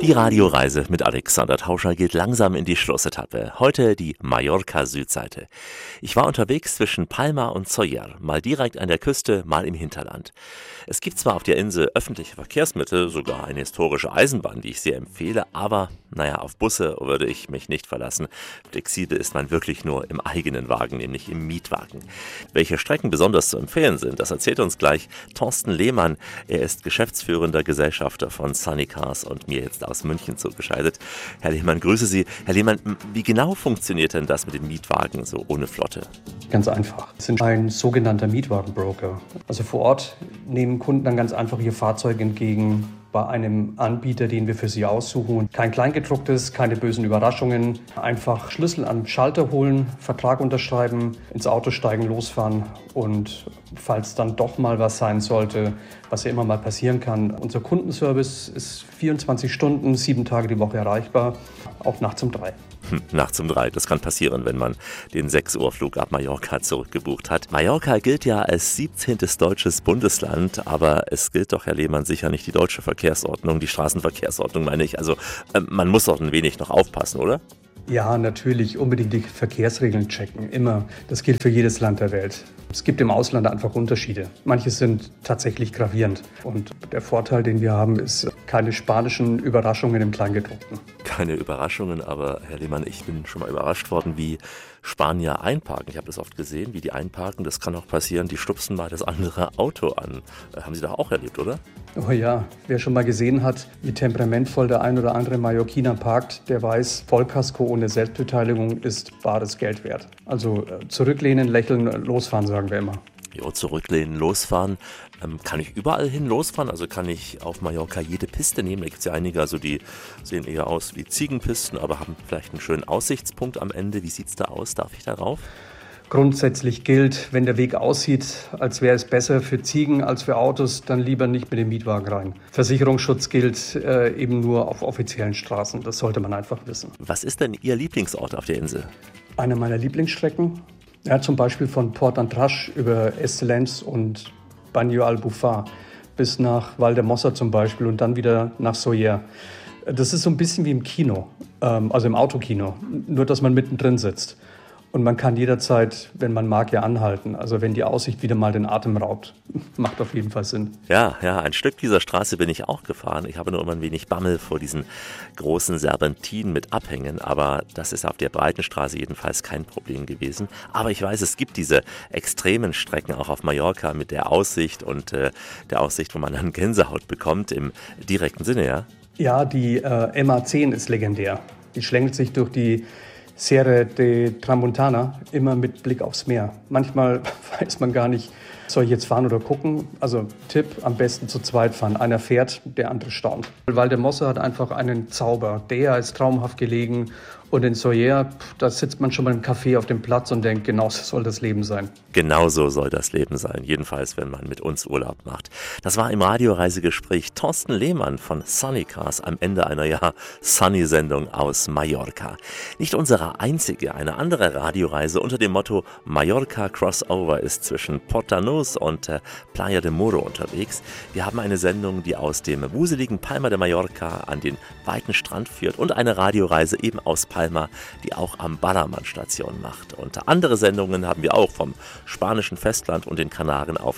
Die Radioreise mit Alexander Tauscher geht langsam in die Schlussetappe. Heute die Mallorca-Südseite. Ich war unterwegs zwischen Palma und Sóller, mal direkt an der Küste, mal im Hinterland. Es gibt zwar auf der Insel öffentliche Verkehrsmittel, sogar eine historische Eisenbahn, die ich sehr empfehle, aber auf Busse würde ich mich nicht verlassen. Flexibel ist man wirklich nur im eigenen Wagen, nämlich im Mietwagen. Welche Strecken besonders zu empfehlen sind, das erzählt uns gleich Thorsten Lehmann. Er ist geschäftsführender Gesellschafter von Sunny Cars und mir jetzt aus München zugeschaltet. Herr Lehmann, grüße Sie. Herr Lehmann, wie genau funktioniert denn das mit den Mietwagen so ohne Flotte? Ganz einfach. Es sind ein sogenannter Mietwagenbroker. Also vor Ort nehmen Kunden dann ganz einfach ihr Fahrzeug entgegen bei einem Anbieter, den wir für sie aussuchen. Kein Kleingedrucktes, keine bösen Überraschungen. Einfach Schlüssel am Schalter holen, Vertrag unterschreiben, ins Auto steigen, losfahren und falls dann doch mal was sein sollte, was ja immer mal passieren kann. Unser Kundenservice ist 24 Stunden, 7 Tage die Woche erreichbar, auch nachts um 3. Nachts um 3, das kann passieren, wenn man den 6-Uhr-Flug ab Mallorca zurückgebucht hat. Mallorca gilt ja als 17. deutsches Bundesland, aber es gilt doch, Herr Lehmann, sicher nicht die deutsche Verkehrsordnung, die Straßenverkehrsordnung meine ich. Also man muss doch ein wenig noch aufpassen, oder? Ja, natürlich, unbedingt die Verkehrsregeln checken, immer. Das gilt für jedes Land der Welt. Es gibt im Ausland einfach Unterschiede. Manche sind tatsächlich gravierend. Und der Vorteil, den wir haben, ist keine spanischen Überraschungen im Kleingedruckten. Keine Überraschungen, aber Herr Lehmann, ich bin schon mal überrascht worden, wie Spanier einparken. Ich habe das oft gesehen, wie die einparken. Das kann auch passieren, die stupsen mal das andere Auto an. Haben Sie doch auch erlebt, oder? Oh ja, wer schon mal gesehen hat, wie temperamentvoll der ein oder andere Mallorquiner parkt, der weiß, Vollkasko ohne Selbstbeteiligung ist bares Geld wert. Also zurücklehnen, lächeln, losfahren, sagen wir immer. Jo, zurücklehnen, losfahren. Kann ich überall hin losfahren? Also kann ich auf Mallorca jede Piste nehmen? Da gibt es ja einige, also die sehen eher aus wie Ziegenpisten, aber haben vielleicht einen schönen Aussichtspunkt am Ende. Wie sieht es da aus? Darf ich da rauf? Grundsätzlich gilt, wenn der Weg aussieht, als wäre es besser für Ziegen als für Autos, dann lieber nicht mit dem Mietwagen rein. Versicherungsschutz gilt eben nur auf offiziellen Straßen. Das sollte man einfach wissen. Was ist denn Ihr Lieblingsort auf der Insel? Eine meiner Lieblingsstrecken, ja, zum Beispiel von Port Antras über Estellens und Baño Albufar bis nach Valdemossa zum Beispiel und dann wieder nach Sóller. Das ist so ein bisschen wie im Kino, also im Autokino, nur dass man mittendrin sitzt. Und man kann jederzeit, wenn man mag, ja anhalten. Also wenn die Aussicht wieder mal den Atem raubt. Macht auf jeden Fall Sinn. Ja, ein Stück dieser Straße bin ich auch gefahren. Ich habe nur immer ein wenig Bammel vor diesen großen Serpentinen mit Abhängen. Aber das ist auf der breiten Straße jedenfalls kein Problem gewesen. Aber ich weiß, es gibt diese extremen Strecken auch auf Mallorca mit der Aussicht und der Aussicht, wo man dann Gänsehaut bekommt im direkten Sinne, ja? Ja, die MA10 ist legendär. Die schlängelt sich durch die Sierra de Tramontana, immer mit Blick aufs Meer. Manchmal weiß man gar nicht, soll ich jetzt fahren oder gucken? Also Tipp, am besten zu zweit fahren. Einer fährt, der andere staunt. Valdemossa hat einfach einen Zauber. Der ist traumhaft gelegen. Und in Sóller, da sitzt man schon mal im Café auf dem Platz und denkt, genau so soll das Leben sein. Genau so soll das Leben sein, jedenfalls wenn man mit uns Urlaub macht. Das war im Radioreisegespräch Thorsten Lehmann von Sunny Cars am Ende einer Sunny-Sendung aus Mallorca. Nicht unsere einzige, eine andere Radioreise unter dem Motto Mallorca Crossover ist zwischen Portanus und Playa de Muro unterwegs. Wir haben eine Sendung, die aus dem wuseligen Palma de Mallorca an den weiten Strand führt und eine Radioreise eben aus Palma, die auch am Ballermann Station macht. Und andere Sendungen haben wir auch vom spanischen Festland und den Kanaren auf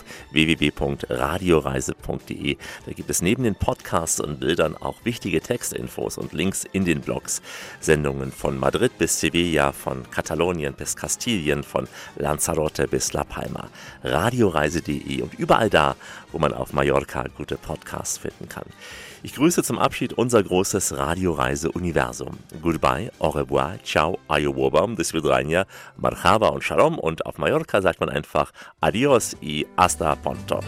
www.radioreise.de. Da gibt es neben den Podcasts und Bildern auch wichtige Textinfos und Links in den Blogs. Sendungen von Madrid bis Sevilla, von Katalonien bis Kastilien, von Lanzarote bis La Palma. Radioreise.de und überall da, wo man auf Mallorca gute Podcasts finden kann. Ich grüße zum Abschied unser großes Radioreise-Universum. Goodbye, au revoir, ciao, ayobobam, bis vidranja, marhaba und shalom. Und auf Mallorca sagt man einfach adios y hasta pronto.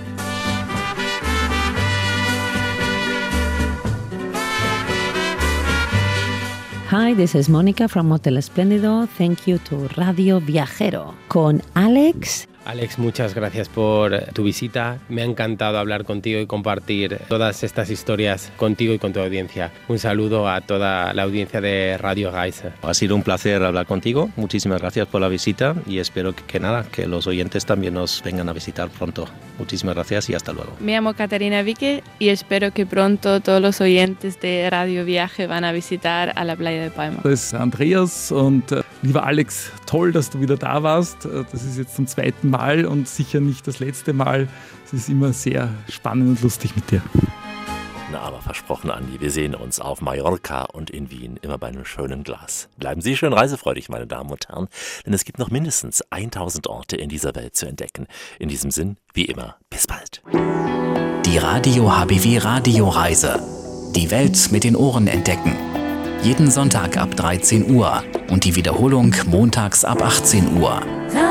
Hi, this is Monica from Hotel Espléndido. Thank you to Radio Viajero con Alex Alex, muchas gracias por tu visita. Me ha encantado hablar contigo y compartir todas estas historias contigo y con tu audiencia. Un saludo a toda la audiencia de Radio Reise. Ha sido un placer hablar contigo. Muchísimas gracias por la visita y espero que los oyentes también nos vengan a visitar pronto. Muchísimas gracias y hasta luego. Me llamo Caterina Vique y espero que pronto todos los oyentes de Radio Viaje van a visitar a la playa de Palma. Das ist Andreas und lieber Alex, toll, dass du wieder da warst. Das ist jetzt zum zweiten Mal und sicher nicht das letzte Mal. Es ist immer sehr spannend und lustig mit dir. Na, aber versprochen, Andi, wir sehen uns auf Mallorca und in Wien, immer bei einem schönen Glas. Bleiben Sie schön reisefreudig, meine Damen und Herren, denn es gibt noch mindestens 1000 Orte in dieser Welt zu entdecken. In diesem Sinn, wie immer, bis bald. Die Radio HBW Radioreise. Die Welt mit den Ohren entdecken. Jeden Sonntag ab 13 Uhr und die Wiederholung montags ab 18 Uhr.